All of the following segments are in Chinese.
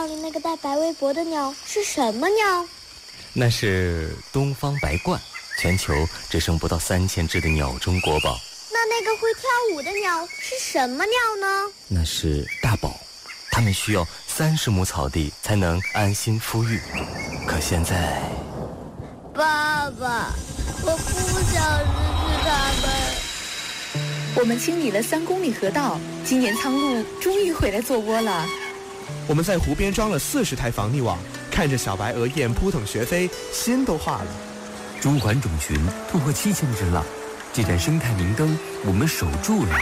里那个戴白围脖的鸟是什么鸟？ 那是东方白鹳，全球只剩不到3000只的鸟中国宝。 那个会跳舞的鸟是什么鸟呢？ 那是大宝，它们需要30亩草地才能安心孵育。可现在， 爸爸，我不想失去它们。 我们清理了3公里河道，今年苍鹭终于回来做窝了。 我们在湖边装了40台防溺网，看着小白鹅雁扑腾学飞，心都化了。 中环种群突破7000只了，这盏生态明灯我们守住了。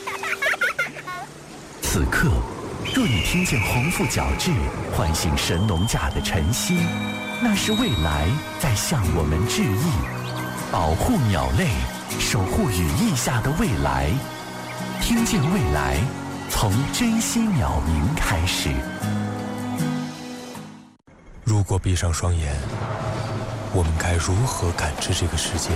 此刻，若你听见鸿鹄角徵唤醒神农架的晨曦，那是未来在向我们致意。保护鸟类，守护羽翼下的未来，听见未来，从珍惜鸟鸣开始。 如果闭上双眼，我们该如何感知这个世界？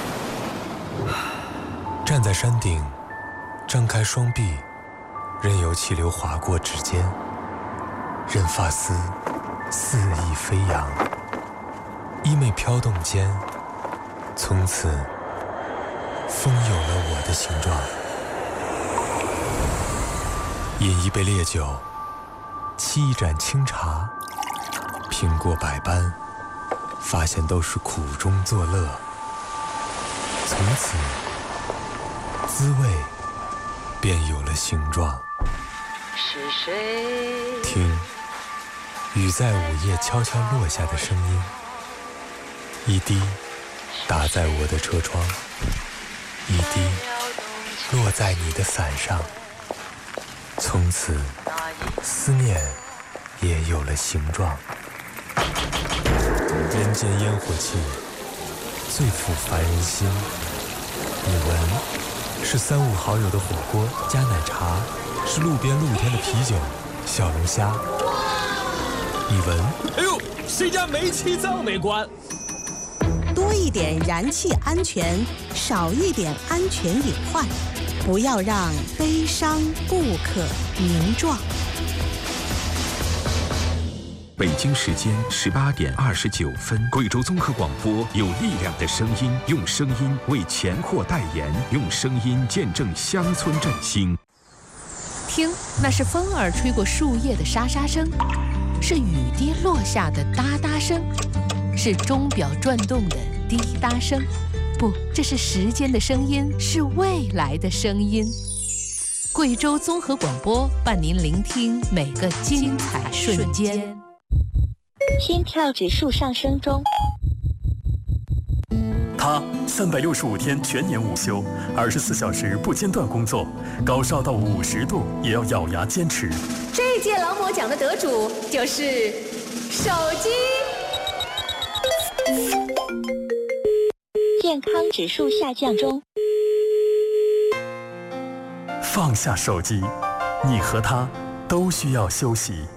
站在山顶，张开双臂，任由气流划过指尖，任发丝肆意飞扬，衣袂飘动间，从此风有了我的形状。饮一杯烈酒，沏一盏清茶，品过百般，发现都是苦中作乐。从此滋味便有了形状。 是谁？ 听雨在午夜悄悄落下的声音，一滴打在我的车窗，一滴落在你的伞上。从此思念也有了形状。人间烟火气最抚凡人心。你闻，是3、5好友的火锅加奶茶，是路边露天的啤酒、小龙虾。你闻， 哎呦，谁家煤气灶没关？ 多一点燃气安全，少一点安全隐患，不要让悲伤不可名状。 北京时间18点29分，贵州综合广播有力量的声音，用声音为钱货代言，用声音见证乡村振兴。 听，那是风儿吹过树叶的沙沙声，是雨滴落下的哒哒声，是钟表转动的滴答声。不，这是时间的声音，是未来的声音。贵州综合广播伴您聆听每个精彩瞬间。 心跳指数上升中。 他365天全年无休，24小时不间断工作，高烧到50度也要咬牙坚持。 这届劳模奖的得主就是手机。 健康指数下降中。 放下手机，你和他都需要休息。